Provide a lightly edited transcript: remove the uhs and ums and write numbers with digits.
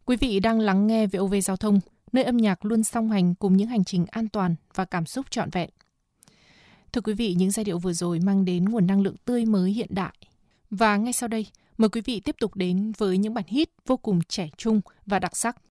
Quý vị đang lắng nghe VOV Giao thông, nơi âm nhạc luôn song hành cùng những hành trình an toàn và cảm xúc trọn vẹn. Thưa quý vị, những giai điệu vừa rồi mang đến nguồn năng lượng tươi mới hiện đại. Và ngay sau đây, mời quý vị tiếp tục đến với những bản hit vô cùng trẻ trung và đặc sắc.